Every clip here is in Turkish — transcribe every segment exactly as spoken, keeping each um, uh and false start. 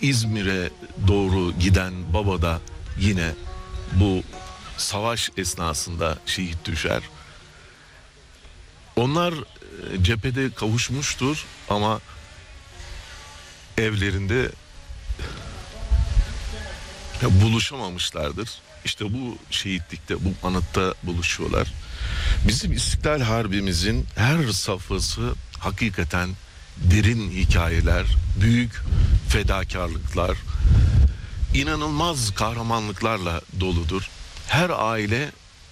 İzmir'e doğru giden baba da yine bu savaş esnasında şehit düşer. Onlar e, cephede kavuşmuştur ama evlerinde buluşamamışlardır. İşte bu şehitlikte, bu anıtta buluşuyorlar. Bizim İstiklal Harbimizin her safhası hakikaten derin hikayeler, büyük fedakarlıklar, inanılmaz kahramanlıklarla doludur. Her aile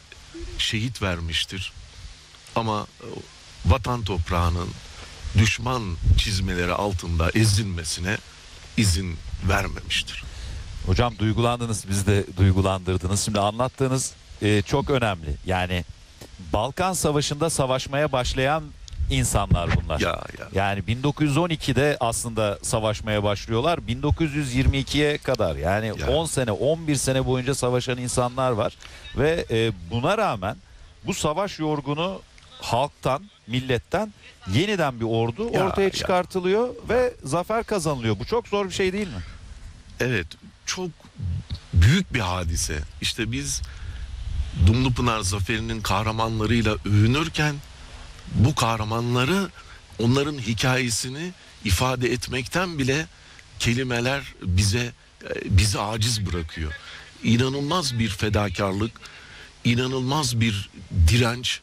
şehit vermiştir. Ama vatan toprağının düşman çizmeleri altında ezilmesine izin vermemiştir. Hocam duygulandınız, bizi de duygulandırdınız. Şimdi anlattığınız e, çok önemli. Yani Balkan Savaşı'nda savaşmaya başlayan insanlar bunlar. Ya, ya. Yani bin dokuz yüz on ikide aslında savaşmaya başlıyorlar. bin dokuz yüz yirmi ikiye kadar, yani Ya. on sene, on bir sene boyunca savaşan insanlar var. Ve e, buna rağmen bu savaş yorgunu halktan, milletten yeniden bir ordu Ya, ortaya ya. çıkartılıyor ve zafer kazanılıyor. Bu çok zor bir şey değil mi? Evet, çok büyük bir hadise. İşte biz Dumlupınar Zaferi'nin kahramanlarıyla övünürken bu kahramanları, onların hikayesini ifade etmekten bile kelimeler bize bizi aciz bırakıyor. İnanılmaz bir fedakarlık, inanılmaz bir direnç,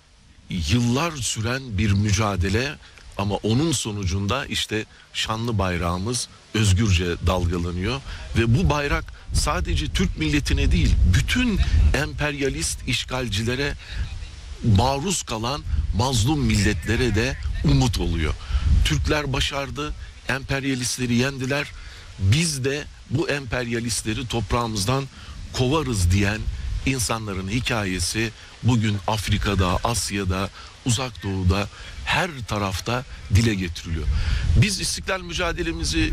yıllar süren bir mücadele ama onun sonucunda işte şanlı bayrağımız özgürce dalgalanıyor ve bu bayrak sadece Türk milletine değil, bütün emperyalist işgalcilere maruz kalan mazlum milletlere de umut oluyor. Türkler başardı, emperyalistleri yendiler. Biz de bu emperyalistleri toprağımızdan kovarız diyen insanların hikayesi bugün Afrika'da, Asya'da, Uzak Doğu'da her tarafta dile getiriliyor. Biz istiklal mücadelemizi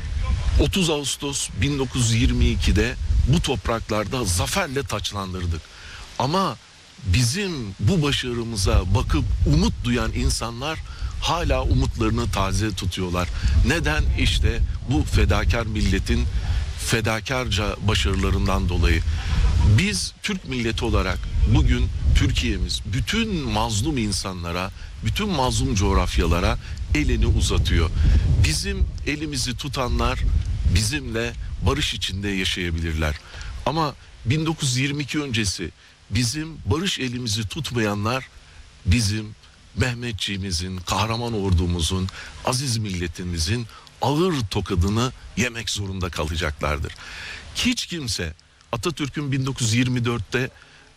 otuz Ağustos bin dokuz yüz yirmi ikide bu topraklarda zaferle taçlandırdık. Ama bizim bu başarımıza bakıp umut duyan insanlar hala umutlarını taze tutuyorlar. Neden? İşte bu fedakar milletin fedakarca başarılarından dolayı. Biz Türk milleti olarak bugün Türkiye'miz bütün mazlum insanlara, bütün mazlum coğrafyalara elini uzatıyor. Bizim elimizi tutanlar bizimle barış içinde yaşayabilirler. Ama bin dokuz yüz yirmi iki öncesi bizim barış elimizi tutmayanlar bizim Mehmetçiğimizin, kahraman ordumuzun, aziz milletimizin ağır tokadını yemek zorunda kalacaklardır. Hiç kimse Atatürk'ün bin dokuz yüz yirmi dörtte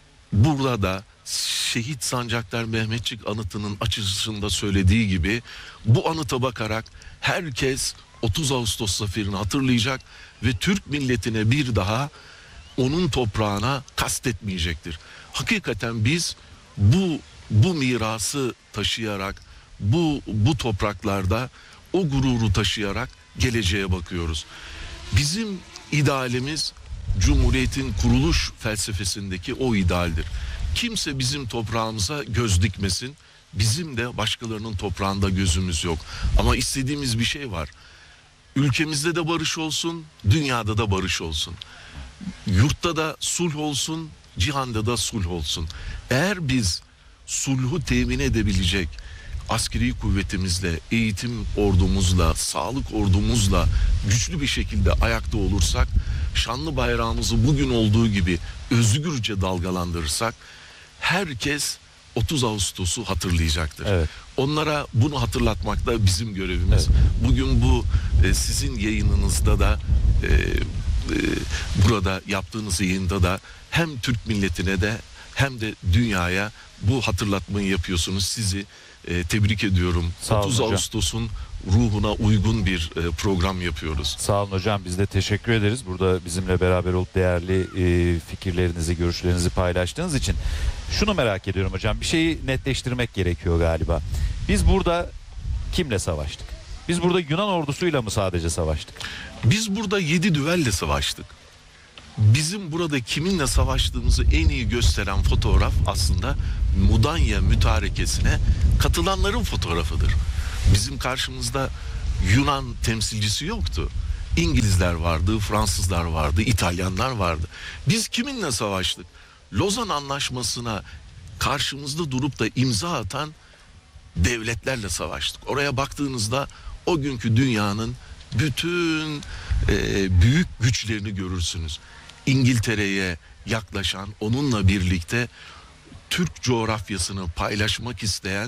burada Şehit Sancaktar Mehmetçik anıtının açılışında söylediği gibi bu anıta bakarak herkes otuz Ağustos zaferini hatırlayacak ve Türk milletine bir daha onun toprağına kastetmeyecektir. Hakikaten biz bu bu mirası taşıyarak, bu bu topraklarda o gururu taşıyarak geleceğe bakıyoruz. Bizim idealimiz Cumhuriyet'in kuruluş felsefesindeki o idealdir. Kimse bizim toprağımıza göz dikmesin. Bizim de başkalarının toprağında gözümüz yok. Ama istediğimiz bir şey var. Ülkemizde de barış olsun, dünyada da barış olsun. Yurtta da sulh olsun, cihanda da sulh olsun. Eğer biz sulhu temin edebilecek askeri kuvvetimizle, eğitim ordumuzla, sağlık ordumuzla güçlü bir şekilde ayakta olursak, şanlı bayrağımızı bugün olduğu gibi özgürce dalgalandırırsak herkes otuz Ağustos'u hatırlayacaktır. Evet. Onlara bunu hatırlatmak da bizim görevimiz. Evet. Bugün bu e, sizin yayınınızda da e, e, burada yaptığınız yayında da hem Türk milletine de hem de dünyaya bu hatırlatmayı yapıyorsunuz. Sizi e, tebrik ediyorum. Sağ olun otuz hocam. Ağustos'un ruhuna uygun bir e, program yapıyoruz. Sağ olun hocam, biz de teşekkür ederiz. Burada bizimle beraber olup değerli e, fikirlerinizi, görüşlerinizi paylaştığınız için. Şunu merak ediyorum hocam, bir şeyi netleştirmek gerekiyor galiba. Biz burada kimle savaştık? Biz burada Yunan ordusuyla mı sadece savaştık? Biz burada yedi düvelle savaştık. Bizim burada kiminle savaştığımızı en iyi gösteren fotoğraf aslında Mudanya mütarekesine katılanların fotoğrafıdır. Bizim karşımızda Yunan temsilcisi yoktu. İngilizler vardı, Fransızlar vardı, İtalyanlar vardı. Biz kiminle savaştık? Lozan Anlaşması'na karşımızda durup da imza atan devletlerle savaştık. Oraya baktığınızda o günkü dünyanın bütün e, büyük güçlerini görürsünüz. İngiltere'ye yaklaşan, onunla birlikte Türk coğrafyasını paylaşmak isteyen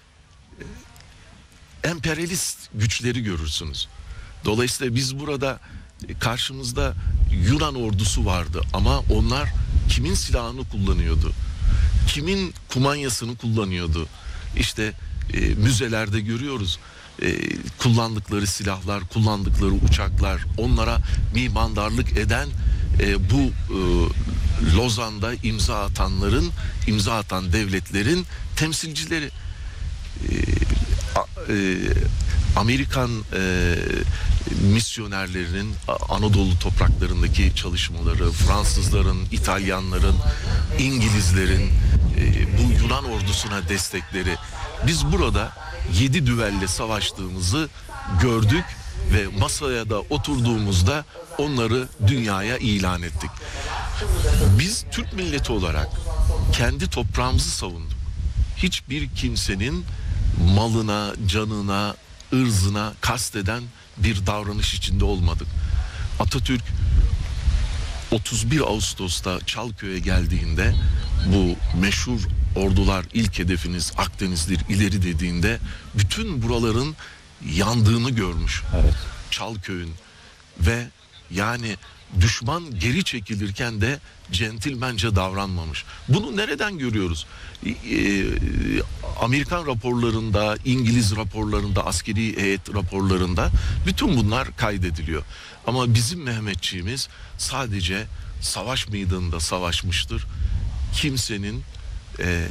e, emperyalist güçleri görürsünüz. Dolayısıyla biz burada e, karşımızda Yunan ordusu vardı ama onlar kimin silahını kullanıyordu? Kimin kumanyasını kullanıyordu? İşte e, müzelerde görüyoruz. E, kullandıkları silahlar, kullandıkları uçaklar, onlara mimandarlık eden e, bu e, Lozan'da imza atanların, imza atan devletlerin temsilcileri. E, a, e, Amerikan e, misyonerlerinin Anadolu topraklarındaki çalışmaları, Fransızların, İtalyanların, İngilizlerin e, bu Yunan ordusuna destekleri. Biz burada yedi düvelle savaştığımızı gördük ve masaya da oturduğumuzda onları dünyaya ilan ettik. Biz Türk milleti olarak kendi toprağımızı savunduk. Hiçbir kimsenin malına, canına, ırzına kasteden bir davranış içinde olmadık. Atatürk otuz bir Ağustos'ta Çalköy'e geldiğinde bu meşhur ordular ilk hedefiniz Akdeniz'dir ileri dediğinde bütün buraların yandığını görmüş. Evet. Çalköy'ün ve yani düşman geri çekilirken de centilmence davranmamış. Bunu nereden görüyoruz? Ee, Amerikan raporlarında, İngiliz raporlarında, askeri heyet raporlarında bütün bunlar kaydediliyor. Ama bizim Mehmetçiğimiz sadece savaş meydanında savaşmıştır. Kimsenin e,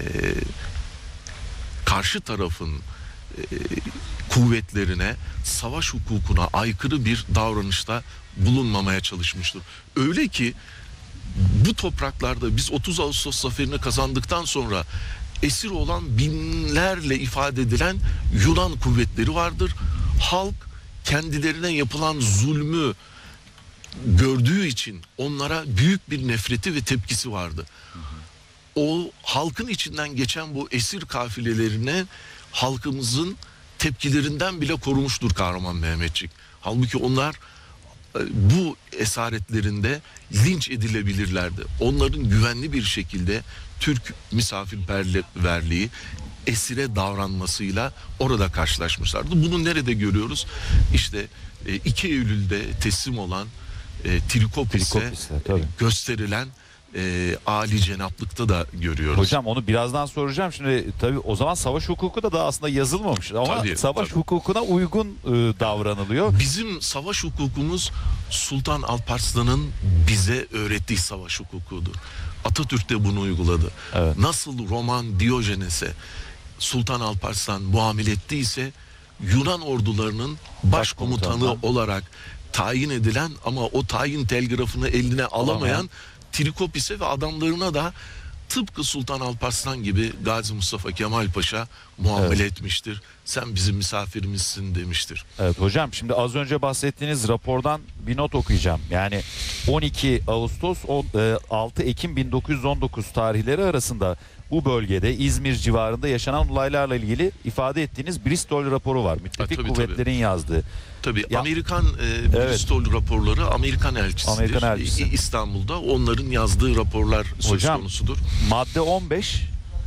karşı tarafın e, kuvvetlerine, savaş hukukuna aykırı bir davranışta bulunmamaya çalışmıştır. Öyle ki bu topraklarda biz otuz Ağustos zaferini kazandıktan sonra esir olan binlerle ifade edilen Yunan kuvvetleri vardır. Halk kendilerine yapılan zulmü gördüğü için onlara büyük bir nefreti ve tepkisi vardı. O halkın içinden geçen bu esir kafilelerine halkımızın tepkilerinden bile korumuştur Kahraman Mehmetçik. Halbuki onlar bu esaretlerinde linç edilebilirlerdi. Onların güvenli bir şekilde Türk misafirperverliği, esire davranmasıyla orada karşılaşmışlardı. Bunu nerede görüyoruz? İşte iki Eylül'de teslim olan e, Trikopis'e Trikopis'e, gösterilen e, âli cenaplıkta da görüyoruz. Hocam onu birazdan soracağım. Şimdi tabii o zaman savaş hukuku da daha aslında yazılmamış. Ama Tabii, savaş tabii. hukukuna uygun e, davranılıyor. Bizim savaş hukukumuz Sultan Alparslan'ın bize öğrettiği savaş hukukudur. Atatürk de bunu uyguladı. Evet. Nasıl Roman Diyojenes'e Sultan Alparslan muamele ettiyse Yunan ordularının başkomutanı Başkomutanı. olarak tayin edilen ama o tayin telgrafını eline alamayan Alamayan. Trikopis'e ve adamlarına da tıpkı Sultan Alparslan gibi Gazi Mustafa Kemal Paşa muamele Evet. etmiştir. Sen bizim misafirimizsin demiştir. Evet hocam, şimdi az önce bahsettiğiniz rapordan bir not okuyacağım. Yani on iki Ağustos altı Ekim bin dokuz yüz on dokuz tarihleri arasında bu bölgede İzmir civarında yaşanan olaylarla ilgili ifade ettiğiniz Bristol raporu var. Müttefik Ha, tabii, kuvvetlerin tabii. yazdığı. Tabii Ya- Amerikan e, Bristol raporları Amerikan elçisidir. Amerikan elçisi. İ- İstanbul'da onların yazdığı raporlar söz Hocam, konusudur. Madde on beş,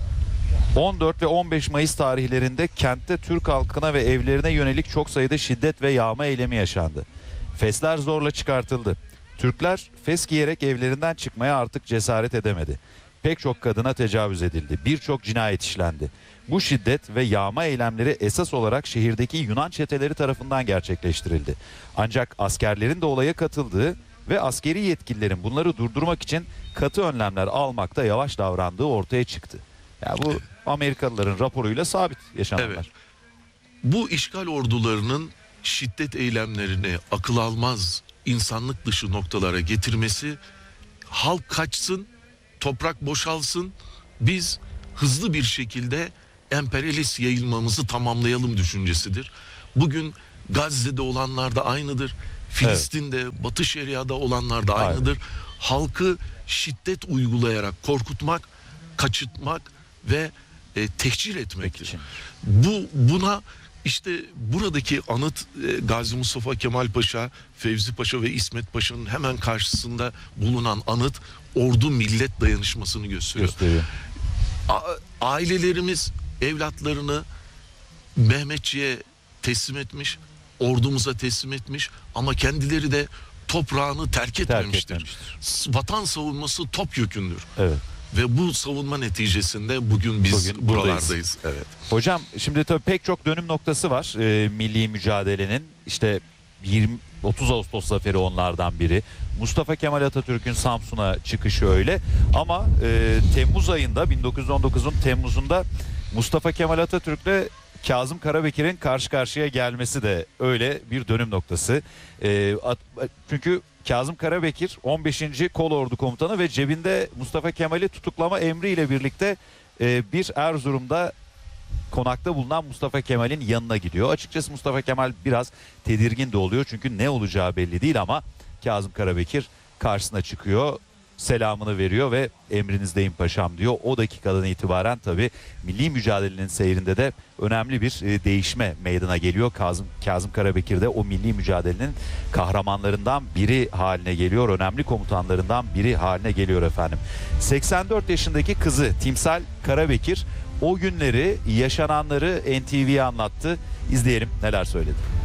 on dört ve on beş Mayıs tarihlerinde kentte Türk halkına ve evlerine yönelik çok sayıda şiddet ve yağma eylemi yaşandı. Fesler zorla çıkartıldı. Türkler fes giyerek evlerinden çıkmaya artık cesaret edemedi. Pek çok kadına tecavüz edildi. Birçok cinayet işlendi. Bu şiddet ve yağma eylemleri esas olarak şehirdeki Yunan çeteleri tarafından gerçekleştirildi. Ancak askerlerin de olaya katıldığı ve askeri yetkililerin bunları durdurmak için katı önlemler almakta yavaş davrandığı ortaya çıktı. Ya bu Amerikalıların raporuyla sabit yaşananlar. Evet. Bu işgal ordularının şiddet eylemlerini akıl almaz, insanlık dışı noktalara getirmesi, halk kaçsın, toprak boşalsın, biz hızlı bir şekilde emperyalist yayılmamızı tamamlayalım düşüncesidir. Bugün Gazze'de olanlar da aynıdır. Filistin'de, Batı Şeria'da olanlar da Aynen. aynıdır. Halkı şiddet uygulayarak korkutmak, kaçırtmak ve e, tehcir etmektir. için. Bu buna işte buradaki anıt e, Gazi Mustafa Kemal Paşa, Fevzi Paşa ve İsmet Paşa'nın hemen karşısında bulunan anıt ordu millet dayanışmasını gösteriyor. Gösteriyor. A- ailelerimiz evlatlarını Mehmetçiğe teslim etmiş, ordumuza teslim etmiş ama kendileri de toprağını terk etmemiştir. etmemiştir. S- Vatan savunması topyekündür. Evet. Ve bu savunma neticesinde bugün biz Bugün buralardayız. buradayız. Evet. Hocam şimdi tabii pek çok dönüm noktası var e, milli mücadelenin. İşte yirmi otuz Ağustos zaferi onlardan biri. Mustafa Kemal Atatürk'ün Samsun'a çıkışı öyle. Ama e, Temmuz ayında bin dokuz yüz on dokuzun Temmuz'unda Mustafa Kemal Atatürk'le Kazım Karabekir'in karşı karşıya gelmesi de öyle bir dönüm noktası. E, at, çünkü Kazım Karabekir on beşinci Kolordu Komutanı ve cebinde Mustafa Kemal'i tutuklama emriyle birlikte e, bir Erzurum'da konakta bulunan Mustafa Kemal'in yanına gidiyor. Açıkçası Mustafa Kemal biraz tedirgin de oluyor çünkü ne olacağı belli değil ama Kazım Karabekir karşısına çıkıyor, selamını veriyor ve emrinizdeyim paşam diyor. O dakikadan itibaren tabii milli mücadelenin seyrinde de önemli bir e, değişme meydana geliyor. Kazım, Kazım Karabekir de o milli mücadelenin kahramanlarından biri haline geliyor. Önemli komutanlarından biri haline geliyor efendim. seksen dört yaşındaki kızı Timsal Karabekir o günleri, yaşananları N T V'ye anlattı. İzleyelim neler söyledi.